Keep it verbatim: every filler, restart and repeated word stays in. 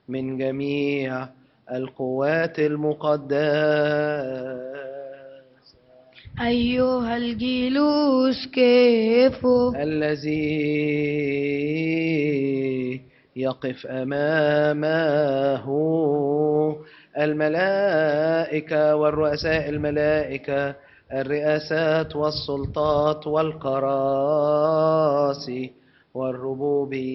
من جميع القوات المقدسة. أيها الجلوس كيفو الذي يقف أمامه الملائكة والرؤساء الملائكة، الرئاسات والسلطات والكراسي والربوبيات